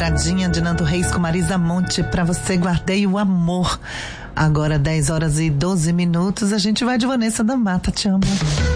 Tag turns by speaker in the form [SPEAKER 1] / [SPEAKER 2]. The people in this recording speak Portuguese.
[SPEAKER 1] Dobradinha de Nando Reis com Marisa Monte. Pra você guardei o amor. Agora 10 horas e 12 minutos. A gente vai de Vanessa da Mata. Te amo.